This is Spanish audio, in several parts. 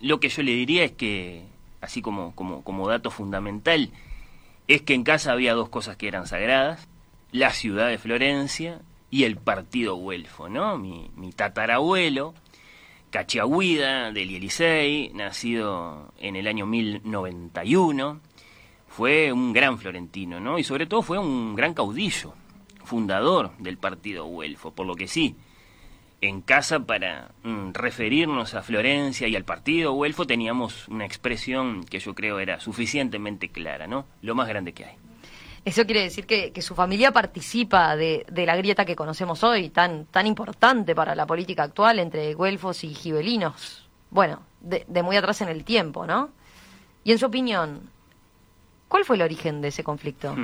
lo que yo le diría es que, así como dato fundamental, es que en casa había dos cosas que eran sagradas: la ciudad de Florencia y el partido güelfo, ¿no? Mi tatarabuelo, Cachiagüida del Ielisei, nacido en el año 1091, fue un gran florentino, ¿no? Y sobre todo fue un gran caudillo, fundador del partido güelfo, por lo que sí, en casa para referirnos a Florencia y al partido güelfo teníamos una expresión que yo creo era suficientemente clara, ¿no? Lo más grande que hay. Eso quiere decir que su familia participa de la grieta que conocemos hoy, tan importante para la política actual entre güelfos y gibelinos. Bueno, de muy atrás en el tiempo, ¿no? Y en su opinión, ¿cuál fue el origen de ese conflicto?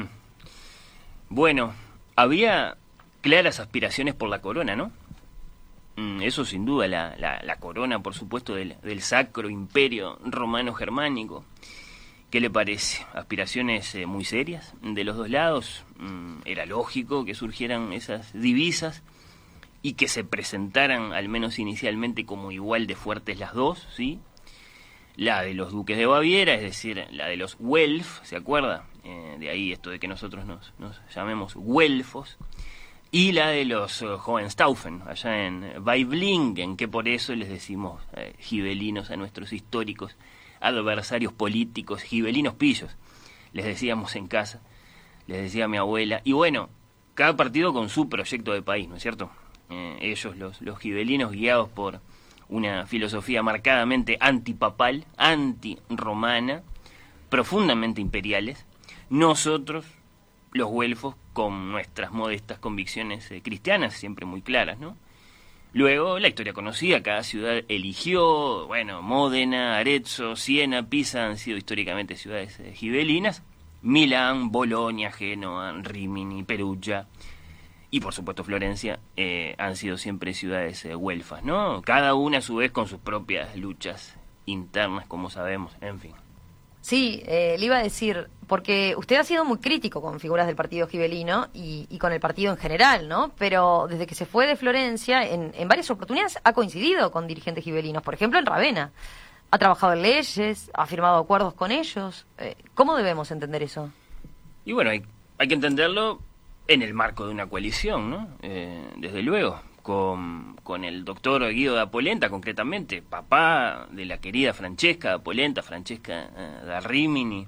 Bueno, había claras aspiraciones por la corona, ¿no? Eso sin duda, la corona, por supuesto, del Sacro Imperio Romano Germánico. ¿Qué le parece? Aspiraciones muy serias de los dos lados. Era lógico que surgieran esas divisas y que se presentaran, al menos inicialmente, como igual de fuertes las dos, ¿sí? La de los duques de Baviera, es decir, la de los Welf, ¿se acuerda? De ahí esto de que nosotros nos llamemos güelfos. Y la de los Hohenstaufen, allá en Waiblingen, que por eso les decimos gibelinos a nuestros históricos adversarios políticos, gibelinos pillos, les decíamos en casa, les decía mi abuela. Y bueno, cada partido con su proyecto de país, ¿no es cierto? Ellos, los gibelinos, guiados por una filosofía marcadamente antipapal, antirromana, profundamente imperiales. Nosotros, los güelfos, con nuestras modestas convicciones cristianas, siempre muy claras, ¿no? Luego, la historia conocida, cada ciudad eligió, bueno, Módena, Arezzo, Siena, Pisa han sido históricamente ciudades gibelinas, Milán, Bolonia, Génova, Rímini, Perugia y por supuesto Florencia han sido siempre ciudades güelfas, ¿no? Cada una a su vez con sus propias luchas internas, como sabemos, en fin. Sí, le iba a decir, porque usted ha sido muy crítico con figuras del partido gibelino y con el partido en general, ¿no? Pero desde que se fue de Florencia, en varias oportunidades ha coincidido con dirigentes gibelinos, por ejemplo en Ravenna. Ha trabajado en leyes, ha firmado acuerdos con ellos. ¿Cómo debemos entender eso? Y bueno, hay que entenderlo en el marco de una coalición, ¿no? Desde luego, con el doctor Guido da Polenta, concretamente, papá de la querida Francesca da Polenta, Francesca da Rimini,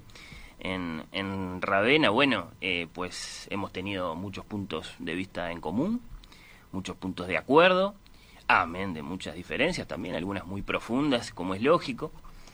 en Ravenna. Bueno, pues hemos tenido muchos puntos de vista en común, muchos puntos de acuerdo, amén de muchas diferencias también, algunas muy profundas, como es lógico.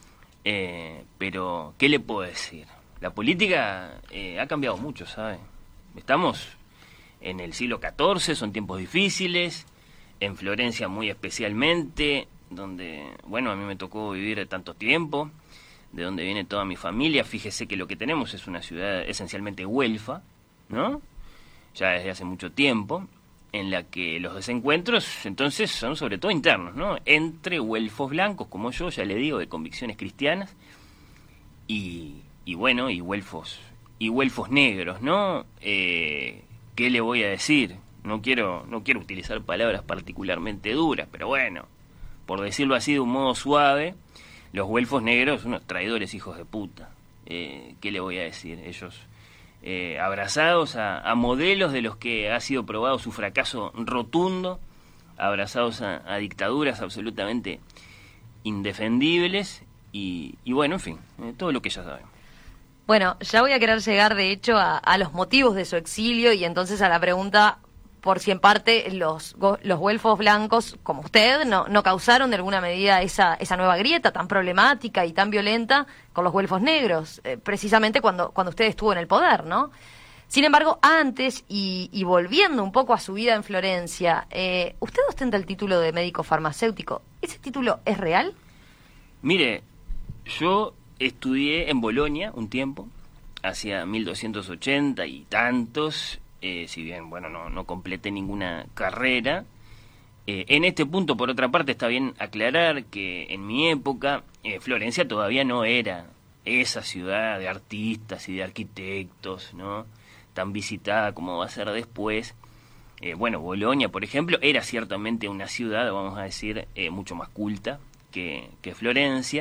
Pero, ¿qué le puedo decir? La política ha cambiado mucho, ¿sabe? Estamos en el siglo XIV, son tiempos difíciles, en Florencia muy especialmente, donde, bueno, a mí me tocó vivir tanto tiempo, de donde viene toda mi familia. Fíjese que lo que tenemos es una ciudad esencialmente güelfa, ¿no? Ya desde hace mucho tiempo, en la que los desencuentros entonces son sobre todo internos, ¿no? Entre güelfos blancos, como yo, ya le digo, de convicciones cristianas, y bueno, y güelfos negros, ¿no? ¿Qué le voy a decir? No quiero utilizar palabras particularmente duras, pero bueno, por decirlo así de un modo suave, los güelfos negros, unos traidores hijos de puta. ¿Qué le voy a decir? Ellos abrazados a modelos de los que ha sido probado su fracaso rotundo, abrazados a dictaduras absolutamente indefendibles, y bueno, en fin, todo lo que ya sabemos. Bueno, ya voy a querer llegar, de hecho, a los motivos de su exilio y entonces a la pregunta por si en parte los güelfos blancos, como usted, no causaron de alguna medida esa nueva grieta tan problemática y tan violenta con los güelfos negros, precisamente cuando usted estuvo en el poder, ¿no? Sin embargo, antes, y volviendo un poco a su vida en Florencia, usted ostenta el título de médico farmacéutico. ¿Ese título es real? Mire, yo estudié en Bolonia un tiempo, hacia 1280 y tantos, si bien, bueno, no completé ninguna carrera. En este punto, por otra parte, está bien aclarar que en mi época Florencia todavía no era esa ciudad de artistas y de arquitectos, ¿no?, tan visitada como va a ser después. Bueno, Bolonia, por ejemplo, era ciertamente una ciudad, vamos a decir, mucho más culta que Florencia.